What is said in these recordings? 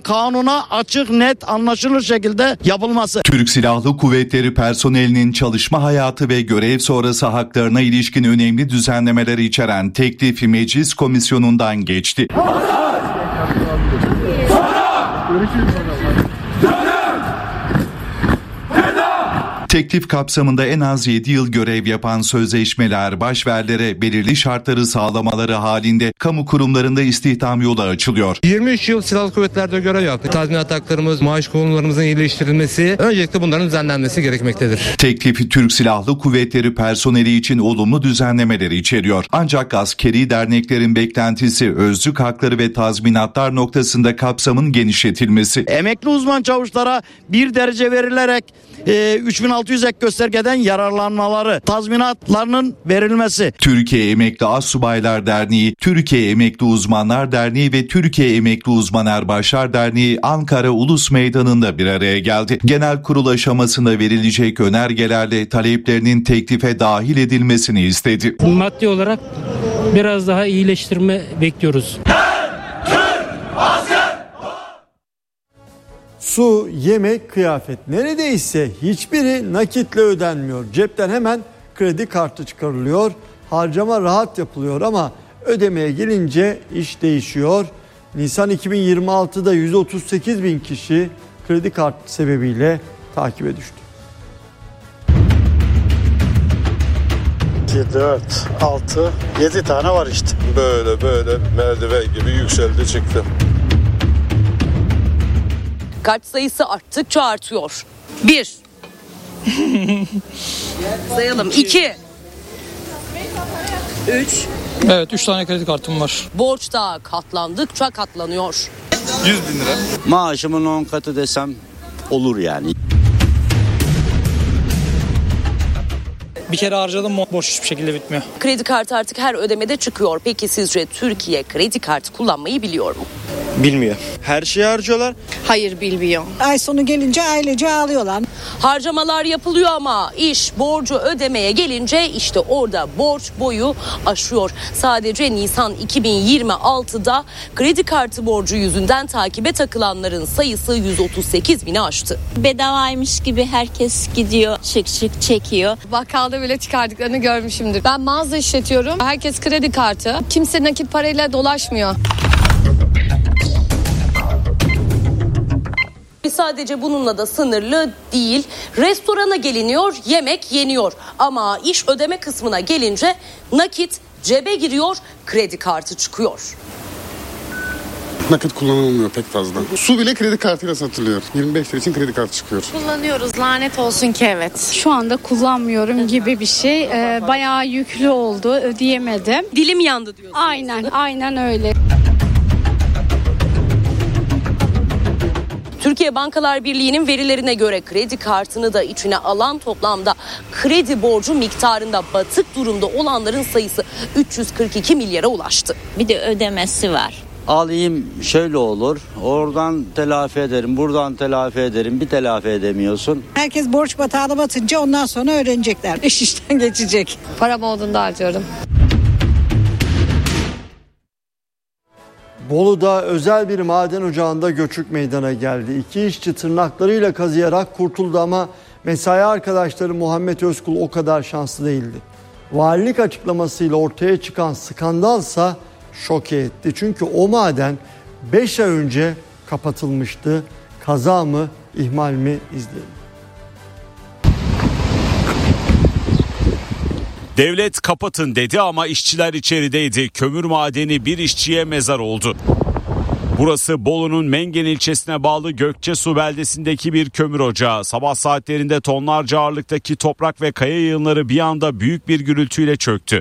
kanuna açık, net, anlaşılır şekilde yapılması. Türk Silahlı Kuvvetleri personelinin çalışma hayatı ve görev sonrası haklarına ilişkin önemli düzenlemeler içeren teklif meclis komisyonundan geçti. Teklif kapsamında en az 7 yıl görev yapan sözleşmeler, başverlere belirli şartları sağlamaları halinde kamu kurumlarında istihdam yolu açılıyor. 23 yıl silahlı kuvvetlerde görev yaptık. Tazminat haklarımız, maaş konularımızın iyileştirilmesi, öncelikle bunların düzenlenmesi gerekmektedir. Teklif Türk Silahlı Kuvvetleri personeli için olumlu düzenlemeleri içeriyor. Ancak askeri derneklerin beklentisi özlük hakları ve tazminatlar noktasında kapsamın genişletilmesi. Emekli uzman çavuşlara bir derece verilerek 3600 ek göstergeden yararlanmaları, tazminatlarının verilmesi. Türkiye Emekli Astsubaylar Derneği, Türkiye Emekli Uzmanlar Derneği ve Türkiye Emekli Uzman Erbaşlar Derneği Ankara Ulus Meydanı'nda bir araya geldi. Genel kurul aşamasında verilecek önergelerle taleplerinin teklife dahil edilmesini istedi. Maddi olarak biraz daha iyileştirme bekliyoruz. Su, yemek, kıyafet neredeyse hiçbiri nakitle ödenmiyor. Cepten hemen kredi kartı çıkarılıyor. Harcama rahat yapılıyor ama ödemeye gelince iş değişiyor. Nisan 2026'da 138 bin kişi kredi kartı sebebiyle takibe düştü. 2, 4, 6, 7 tane var işte. Böyle merdiven gibi yükseldi çıktı. Kart sayısı arttıkça artıyor. 1. Sayalım. 2. 3. Evet, 3 tane kredi kartım var. Borç da katlandıkça katlanıyor. 100 bin lira. Maaşımın 10 katı desem olur yani. Bir kere harcadım, borç hiçbir şekilde bitmiyor. Kredi kartı artık her ödemede çıkıyor. Peki sizce Türkiye kredi kartı kullanmayı biliyor mu? Bilmiyor. Her şeyi harcıyorlar. Hayır, bilmiyor. Ay sonu gelince ailece ağlıyorlar. Harcamalar yapılıyor ama iş borcu ödemeye gelince işte orada borç boyu aşıyor. Sadece Nisan 2026'da kredi kartı borcu yüzünden takibe takılanların sayısı 138 bini aştı. Bedavaymış gibi herkes gidiyor, şık çekiyor. Bakkalda bile çıkardıklarını görmüşümdür. Ben mağaza işletiyorum. Herkes kredi kartı. Kimse nakit parayla dolaşmıyor. Sadece bununla da sınırlı değil. Restorana geliniyor, yemek yeniyor. Ama iş ödeme kısmına gelince nakit cebe giriyor, kredi kartı çıkıyor. Nakit kullanılmıyor pek fazla. Su bile kredi kartıyla satılıyor. 25 lira için kredi kartı çıkıyor. Kullanıyoruz, lanet olsun ki evet. Şu anda kullanmıyorum gibi bir şey. Bayağı yüklü oldu, ödeyemedim. Dilim yandı diyorsun. Aynen öyle. Türkiye Bankalar Birliği'nin verilerine göre kredi kartını da içine alan toplamda kredi borcu miktarında batık durumda olanların sayısı 342 milyara ulaştı. Bir de ödemesi var. Alayım şöyle olur, oradan telafi ederim, buradan telafi ederim, bir telafi edemiyorsun. Herkes borç batağına batınca ondan sonra öğrenecekler. İş işten geçecek. Param olduğunda harcıyorum. Bolu'da özel bir maden ocağında göçük meydana geldi. 2 işçi tırnaklarıyla kazıyarak kurtuldu ama mesai arkadaşları Muhammed Özkul o kadar şanslı değildi. Valilik açıklamasıyla ortaya çıkan skandalsa şoke etti. Çünkü o maden 5 ay önce kapatılmıştı. Kaza mı, ihmal mi izleyelim. Devlet kapatın dedi ama işçiler içerideydi. Kömür madeni bir işçiye mezar oldu. Burası Bolu'nun Mengen ilçesine bağlı Gökçesu beldesindeki bir kömür ocağı. Sabah saatlerinde tonlarca ağırlıktaki toprak ve kaya yığınları bir anda büyük bir gürültüyle çöktü.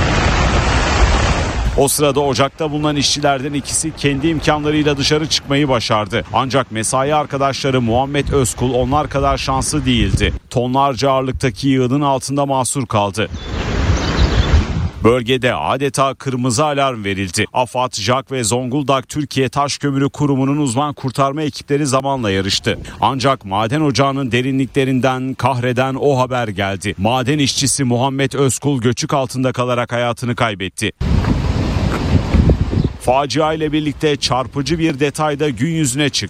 O sırada ocakta bulunan işçilerden ikisi kendi imkanlarıyla dışarı çıkmayı başardı. Ancak mesai arkadaşları Muhammed Özkul onlar kadar şanslı değildi. Tonlarca ağırlıktaki yığının altında mahsur kaldı. Bölgede adeta kırmızı alarm verildi. AFAD, JAK ve Zonguldak Türkiye Taş Kömürü Kurumu'nun uzman kurtarma ekipleri zamanla yarıştı. Ancak maden ocağının derinliklerinden kahreden o haber geldi. Maden işçisi Muhammed Özkul göçük altında kalarak hayatını kaybetti. Facia ile birlikte çarpıcı bir detay da gün yüzüne çıktı.